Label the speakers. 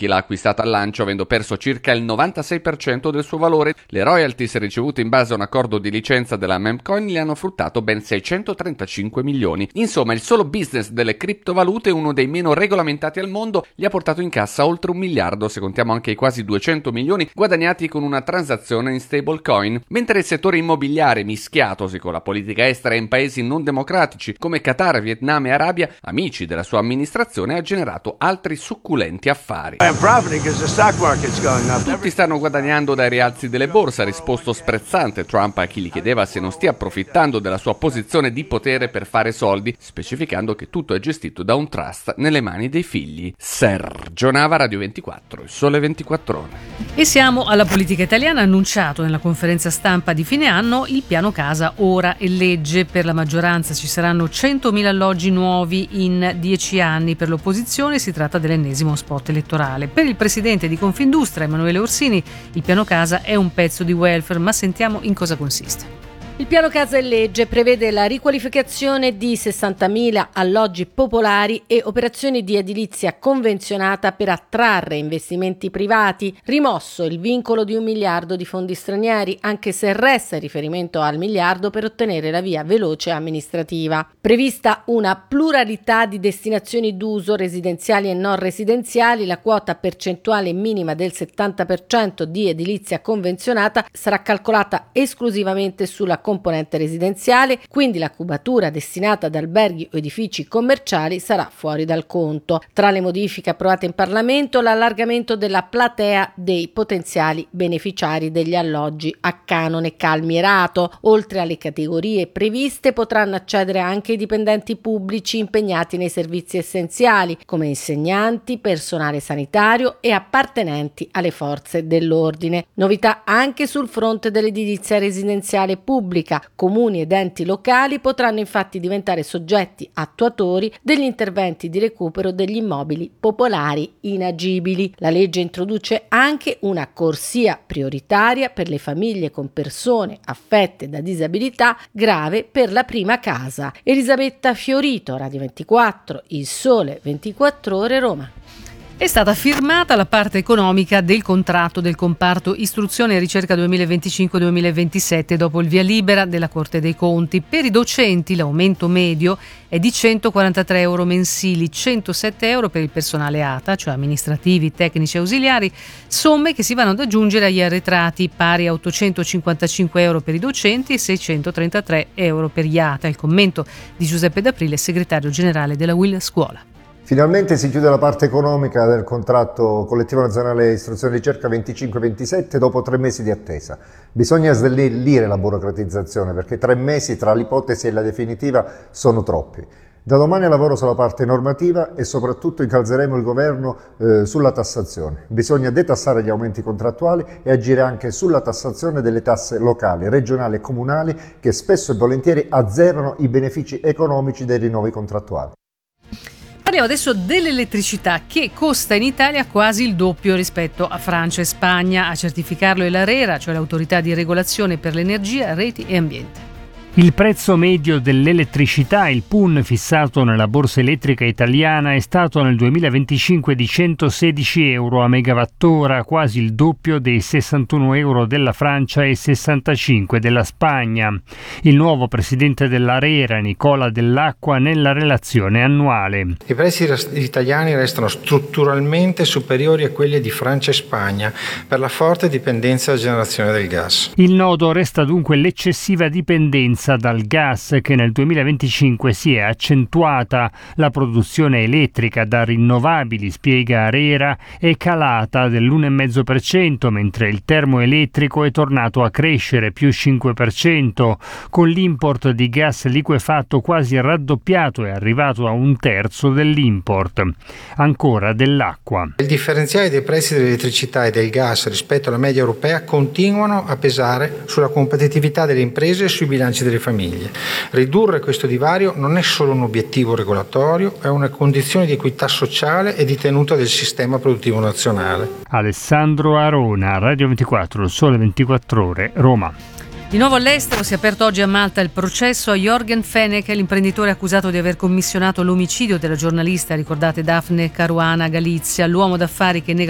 Speaker 1: Chi l'ha acquistata al lancio avendo perso circa il 96% del suo valore. Le royalties ricevute in base a un accordo di licenza della Memcoin gli hanno fruttato ben 635 milioni. Insomma, il solo business delle criptovalute, uno dei meno regolamentati al mondo, gli ha portato in cassa oltre 1 miliardo, se contiamo anche i quasi 200 milioni guadagnati con una transazione in stablecoin, mentre il settore immobiliare, mischiatosi con la politica estera in paesi non democratici come Qatar, Vietnam e Arabia, amici della sua amministrazione, ha generato altri succulenti affari. Tutti stanno guadagnando dai rialzi delle borse, ha risposto sprezzante Trump a chi gli chiedeva se non stia approfittando della sua posizione di potere per fare soldi, specificando che tutto è gestito da un trust nelle mani dei figli. Sergio Nava, Radio 24, il Sole 24 Ore.
Speaker 2: E siamo alla politica italiana. Annunciato nella conferenza stampa di fine anno il piano casa ora è legge. Per la maggioranza ci saranno 100.000 alloggi nuovi in 10 anni. Per l'opposizione si tratta dell'ennesimo spot elettorale. Per il presidente di Confindustria Emanuele Orsini il piano casa è un pezzo di welfare, ma sentiamo in cosa consiste.
Speaker 3: Il piano casa è legge, prevede la riqualificazione di 60.000 alloggi popolari e operazioni di edilizia convenzionata per attrarre investimenti privati, rimosso il vincolo di 1 miliardo di fondi stranieri, anche se resta il riferimento al miliardo per ottenere la via veloce amministrativa. Prevista una pluralità di destinazioni d'uso residenziali e non residenziali, la quota percentuale minima del 70% di edilizia convenzionata sarà calcolata esclusivamente sulla componente residenziale, quindi la cubatura destinata ad alberghi o edifici commerciali sarà fuori dal conto. Tra le modifiche approvate in Parlamento, l'allargamento della platea dei potenziali beneficiari degli alloggi a canone calmierato. Oltre alle categorie previste, potranno accedere anche i dipendenti pubblici impegnati nei servizi essenziali, come insegnanti, personale sanitario e appartenenti alle forze dell'ordine. Novità anche sul fronte dell'edilizia residenziale pubblica. Comuni ed enti locali potranno infatti diventare soggetti attuatori degli interventi di recupero degli immobili popolari inagibili. La legge introduce anche una corsia prioritaria per le famiglie con persone affette da disabilità grave per la prima casa. Elisabetta Fiorito, Radio 24, Il Sole 24 Ore, Roma.
Speaker 2: È stata firmata la parte economica del contratto del comparto istruzione e ricerca 2025-2027 dopo il via libera della Corte dei Conti. Per i docenti l'aumento medio è di 143 euro mensili, 107 euro per il personale ATA, cioè amministrativi, tecnici e ausiliari, somme che si vanno ad aggiungere agli arretrati, pari a 855 euro per i docenti e 633 euro per gli ATA. Il commento di Giuseppe D'Aprile, segretario generale della UIL Scuola.
Speaker 4: Finalmente si chiude la parte economica del contratto collettivo nazionale istruzione e ricerca 25-27 dopo 3 mesi di attesa. Bisogna snellire la burocratizzazione perché 3 mesi tra l'ipotesi e la definitiva sono troppi. Da domani lavoro sulla parte normativa e soprattutto incalzeremo il governo sulla tassazione. Bisogna detassare gli aumenti contrattuali e agire anche sulla tassazione delle tasse locali, regionali e comunali che spesso e volentieri azzerano i benefici economici dei rinnovi contrattuali.
Speaker 2: Parliamo adesso dell'elettricità, che costa in Italia quasi il doppio rispetto a Francia e Spagna. A certificarlo è l'ARERA, cioè l'autorità di regolazione per l'energia, reti e ambiente.
Speaker 5: Il prezzo medio dell'elettricità, il PUN fissato nella borsa elettrica italiana, è stato nel 2025 di 116 euro a megawattora, quasi il doppio dei 61 euro della Francia e 65 della Spagna. Il nuovo presidente dell'ARERA, Nicola Dell'Acqua, nella relazione annuale.
Speaker 6: I prezzi italiani restano strutturalmente superiori a quelli di Francia e Spagna per la forte dipendenza dalla generazione del gas.
Speaker 5: Il nodo resta dunque l'eccessiva dipendenza dal gas, che nel 2025 si è accentuata. La produzione elettrica da rinnovabili, spiega ARERA, è calata dell'1,5%, mentre il termoelettrico è tornato a crescere, più 5%, con l'import di gas liquefatto quasi raddoppiato e arrivato a 1/3 dell'import. Ancora Dell'Acqua.
Speaker 6: Il differenziale dei prezzi dell'elettricità e del gas rispetto alla media europea continuano a pesare sulla competitività delle imprese e sui bilanci delle famiglie. Ridurre questo divario non è solo un obiettivo regolatorio, è una condizione di equità sociale e di tenuta del sistema produttivo nazionale.
Speaker 5: Alessandro Arona, Radio 24, Sole 24 Ore, Roma.
Speaker 2: Di nuovo all'estero, si è aperto oggi a Malta il processo a Jorgen Fenech, l'imprenditore accusato di aver commissionato l'omicidio della giornalista, ricordate Daphne Caruana Galizia, l'uomo d'affari che nega